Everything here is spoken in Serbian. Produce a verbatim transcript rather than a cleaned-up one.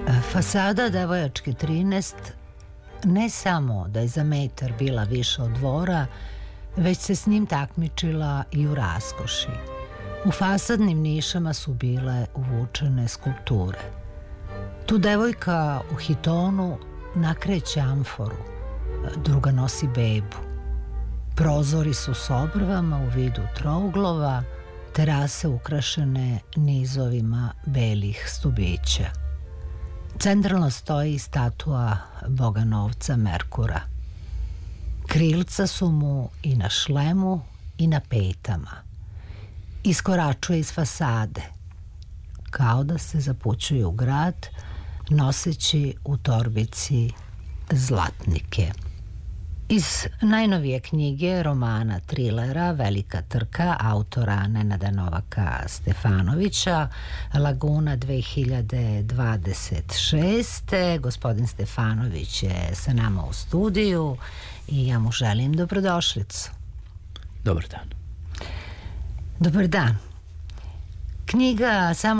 Fasada Devojačke trinaest ne samo da je za metar bila više od dvora, već se s njim takmičila i u raskoši. U fasadnim nišama su bile uvučene skulpture. Tu devojka u hitonu nakreće amforu, druga nosi bebu. Prozori su s obrvama u vidu trouglova, terase ukrašene nizovima belih stubića. Centralno stoji statua boga novca Merkura. Krilca su mu i na šlemu i na petama. Iskoračuje iz fasade, kao da se zapućuje u grad, noseći u torbici zlatnike. Iz najnovije knjige romana trilera Velika trka autora Nenada Novaka Stefanovića, Laguna dve hiljade dvadeset šeste. Gospodin Stefanović je sa nama u studiju i ja mu želim dobrodošlicu. Dobar dan. Dobar dan. Knjiga Samo